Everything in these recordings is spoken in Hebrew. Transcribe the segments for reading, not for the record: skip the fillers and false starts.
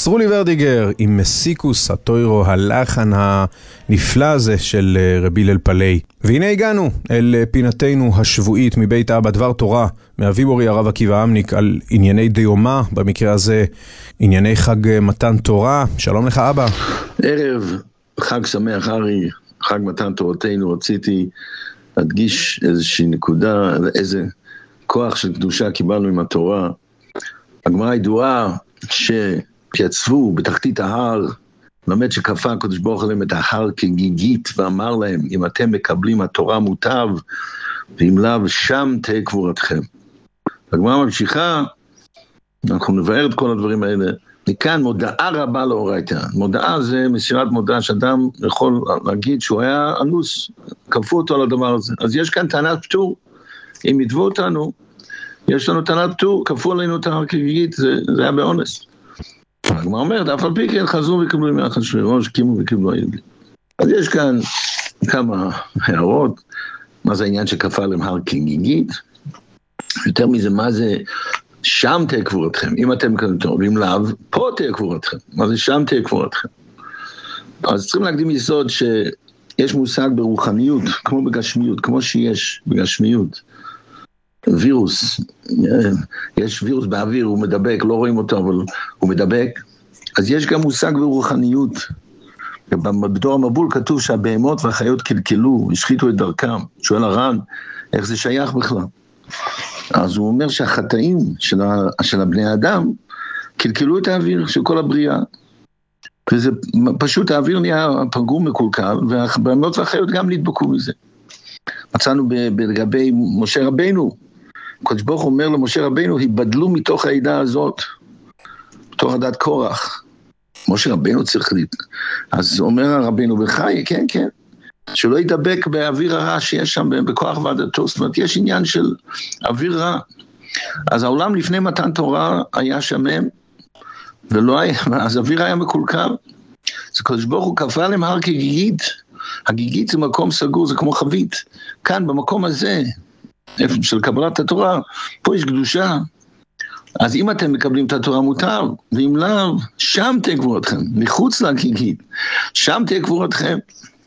סרולי ורדיגר עם מסיקוס הטוירו, הלחן הנפלא הזה של רבי הלל פלאי. והנה הגענו אל פינתנו השבועית מבית אבא, דבר תורה מאביבורי הרב עקיבא אמניק על ענייני דיומא, במקרה הזה ענייני חג מתן תורה. שלום לך אבא. ערב חג שמח ארי, חג מתן תורתנו. רציתי להדגיש איזושהי נקודה, איזה כוח של קדושה קיבלנו עם התורה. הגמרא הידועה שיצבו בתחתית ההר, באמת שכפה הקדוש ברוך הוא עליהם את ההר כגיגית, ואמר להם, אם אתם מקבלים התורה מוטב, ואם לאו שם תהיה קבורתכם. הגמרא ממשיכה, אנחנו נבהר את כל הדברים האלה, מכאן מודעה רבה לאורייתא. מודעה זה מסירת מודעה שאדם יכול להגיד שהוא היה אנוס, כפו אותו על הדבר הזה. אז יש כאן טענת פטור, אם יתבעו אותנו, יש לנו טענת פטור, כפו עלינו את ההר כגיגית, זה היה באונס. הגמרא אומרת, אף על פי כן חזרו וקיבלו ימי אחשוורוש, קימו וקיבלו היהודים. אז יש כאן כמה הערות, מה זה העניין שכפה עליהם הר כגיגית, יותר מזה, מה זה שם תהיה קבורתכם, אם אתם כנתו, ואם לאו, פה תהיה קבורתכם, מה זה שם תהיה קבורתכם. אז צריכים להקדים יסוד שיש מושג ברוחניות, כמו בגשמיות, כמו שיש בגשמיות, וירוס, יש וירוס באוויר, הוא מדבק, לא רואים אותו, אבל הוא מדבק, אז יש גם מושג ברוחניות, בדור המבול כתוב שהבהמות והחיות קלקלו, השחיתו את דרכם, שואל הר"ן, איך זה שייך בכלל? אז הוא אומר שהחטאים של הבני האדם קלקלו את האוויר של כל הבריאה, וזה פשוט האוויר נהיה פגום מקולקל, והבהמות והחיות גם נדבקו מזה. מצאנו לגבי משה רבינו, הקדוש ברוך הוא אומר למשה רבינו, היבדלו מתוך העדה הזאת, מתוך עדת קורח. משה רבינו צריך אז אומר הרבינו בחי, כן, כן, שלא ידבק באוויר הרע שיש שם בכוח ועדתו, זאת אומרת, יש עניין של אוויר רע. אז העולם לפני מתן תורה היה שמם, ולא היה, אז אוויר היה מקולקל. אז הקדוש ברוך הוא כפה עליהם הר כגיגית, הגיגית זה מקום סגור, זה כמו חבית. כאן במקום הזה, של קבלת התורה, פה יש קדושה. אז אם אתם מקבלים את התורה מותר, ואם לאו, שם תהיה קבורתכם, מחוץ לגיגית, שם תהיה קבורתכם.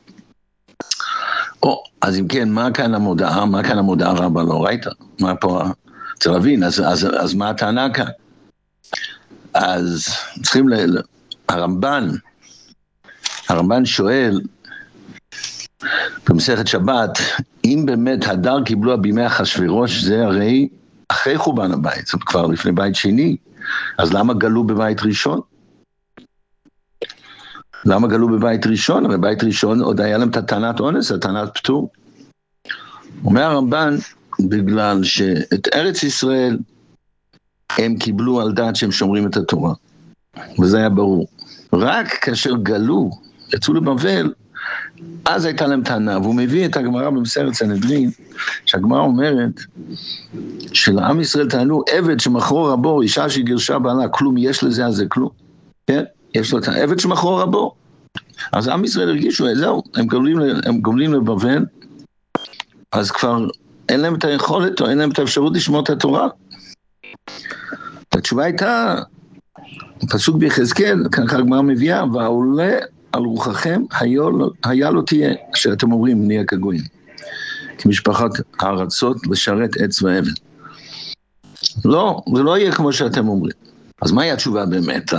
אז אם כן, מה כאן המודעה? מה כאן המודעה רבה לאורייתא? מה פה? צריך להבין, אז מה הטענה כאן? אז צריכים הרמב"ן שואל, במסכת שבת, אם באמת הדר קיבלו בימי אחשוורוש, זה הרי אחרי חורבן הבית, זאת כבר לפני בית שני, אז למה גלו בבית ראשון? למה גלו בבית ראשון? בבית ראשון עוד היה להם את הטענת אונס, הטענת פטור. אומר הרמב"ן, בגלל שאת ארץ ישראל הם קיבלו על דעת שהם שומרים את התורה, וזה היה ברור. רק כאשר גלו, יצאו לבבל, אז הייתה להם טענה, והוא מביא את הגמרא במסכת סנהדרין, שהגמרא אומרת, שלעם ישראל טענו, עבד שמכרו רבו, אישה שגירשה בעלה, כלום יש לזה, אז זה כלום. כן? יש לו את העבד שמכרו רבו. אז עם ישראל הרגישו, זהו, הם גומלים לבבל, אז כבר אין להם את היכולת, או אין להם את האפשרות לשמור את התורה. התשובה הייתה, פסוק ביחזקאל, ככה הגמרא מביאה, והעולה על רוחכם, היה לא תהיה, שאתם אומרים, נהיה כגויים. כמשפחת הארצות לשרת עץ ועבד. לא, זה לא יהיה כמו שאתם אומרים. אז מהי התשובה באמת?